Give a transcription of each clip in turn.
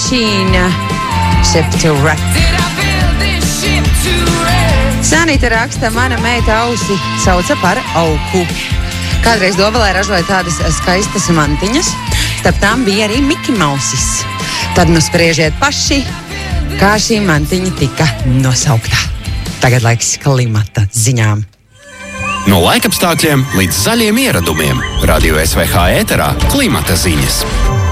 Machine, Ship to Wreck. Sanita raksta, mana meita Ausi sauca par auku. Kādreiz Dovelē ražoja tādas skaistas mantiņas, starp tām bija arī Miki Mausis. Tad nu spriežiet paši, kā šī mantiņa tika nosauktā. Tagad laiks klimata ziņām. No laikapstākļiem līdz zaļiem ieradumiem. Radio SVH ēterā klimata ziņas.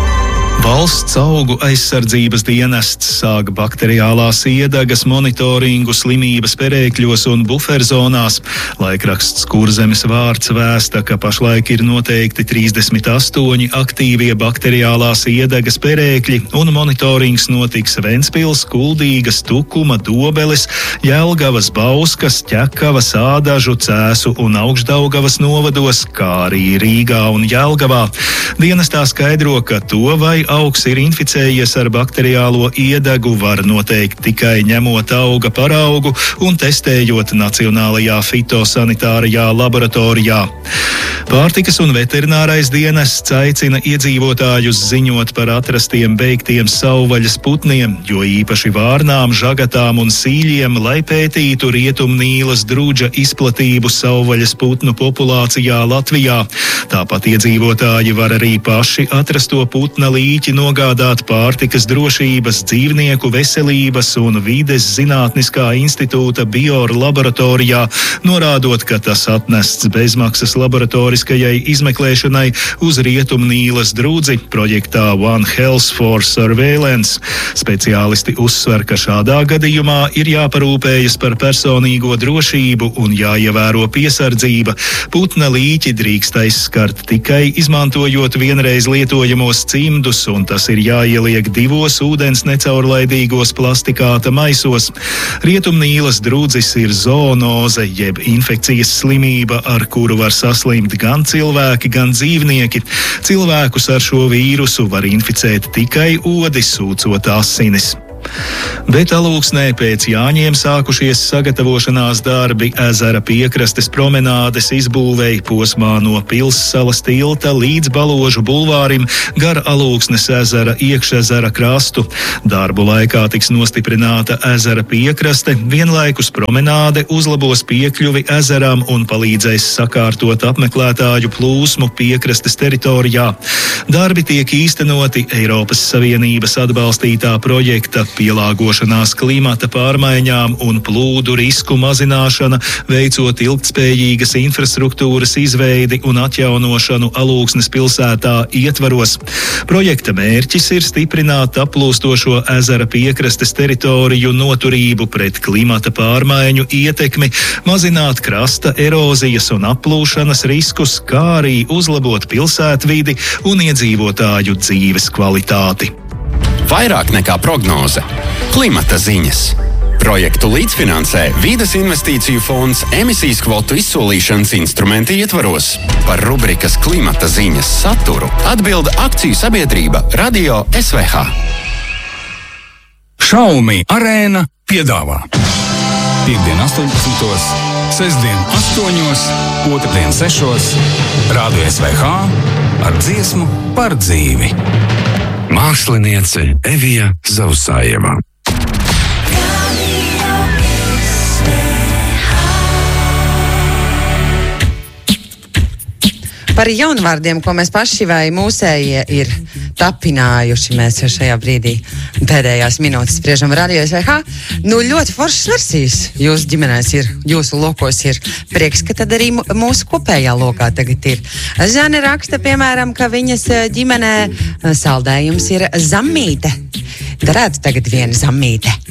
Valsts augu aizsardzības dienests sāka bakteriālās iedagas monitoringu slimības perēkļos un buferzonās. Laikraksts Kurzemes vārds vēsta, ka pašlaik ir noteikti 38 aktīvie bakteriālās iedagas perēkļi, un monitorings notiks Ventspils, Kuldīgas, Tukuma, Dobeles, Jelgavas, Bauskas, Ķekavas, Ādažu, Cēsu un Augšdaugavas novados, kā arī Rīgā un Jelgavā. Dienestā skaidro, ka to vai augs ir inficējies ar bakteriālo iedagu, var noteikt tikai ņemot auga paraugu un testējot Nacionālajā fitosanitārijā laboratorijā. Pārtikas un veterinārais dienests aicina iedzīvotājus ziņot par atrastiem beigtiem savvaļas putniem, jo īpaši vārnām, žagatām un sīļiem, lai pētītu Rietumnīlas drudža izplatību savvaļas putnu populācijā Latvijā. Tāpat iedzīvotāji var arī paši atrasto putna līķi nogādāt Pārtikas drošības, dzīvnieku veselības un vides zinātniskā institūta Bior laboratorijā, norādot, ka tas atnests bezmaksas laboratoriskajai izmeklēšanai uz Rietumnīlas drudzi projektā One Health for Surveillance. Speciālisti uzsver, ka šādā gadījumā ir jāparūpējas par personīgo drošību un jāievēro piesardzība. Putna līķi drīkst aizskart tikai izmantojot vienreiz lietojamos cimdus, un tas ir jāieliek 2 ūdens necaurlaidīgos plastikāta maisos. Rietumnīlas drudzis ir zoonoze, jeb infekcijas slimība, ar kuru var saslimt gan cilvēki, gan dzīvnieki. Cilvēkus ar šo vīrusu var inficēt tikai odi, sūcot asinis. Bet Alūksnē pēc Jāņiem sākušies sagatavošanās darbi ezera piekrastes promenādes izbūvēja posmā no Pilssalas tilta līdz Baložu bulvārim gar Alūksnes ezera iekšezera krastu. Darbu laikā tiks nostiprināta ezera piekraste, vienlaikus promenāde uzlabos piekļuvi ezeram un palīdzēs sakārtot apmeklētāju plūsmu piekrastes teritorijā. Darbi tiek īstenoti Eiropas Savienības atbalstītā projekta pielāgošanās klimata pārmaiņām un plūdu risku mazināšana, veicot ilgtspējīgas infrastruktūras izveidi un atjaunošanu Alūksnes pilsētā ietvaros. Projekta mērķis ir stiprināt aplūstošo ezera piekrastes teritoriju noturību pret klimata pārmaiņu ietekmi, mazināt krasta erozijas un aplūšanas riskus, kā arī uzlabot pilsētvidi un iedzīvotāju dzīves kvalitāti. Vairāk nekā prognoze. Klimata ziņas. Projektu līdzfinansē Vides investīciju fonds emisijas kvotu izsolīšanas instrumenta ietvaros. Par rubrikas Klimata ziņas saturu atbilda akciju sabiedrība Radio SVH. Xiaomi Arēna piedāvā Piektdien 18, sestdien 8, otrdien 6, Radio SVH ar dziesmu par dzīvi. Māksliniece Evija Zausājeva. Par jaunvārdiem, ko mēs paši vai mūsējie ir tapinājuši, mēs šajā brīdī pēdējās minūtes spriežam Radio SVH. Ļoti foršas versijas jūsu ģimenēs ir, jūsu lokos ir. Prieks, ka tad arī mūsu kopējā lokā tagad ir. Zane raksta, piemēram, ka viņas ģimenē saldējums ir zammīte. Darētu tagad viena zammīte.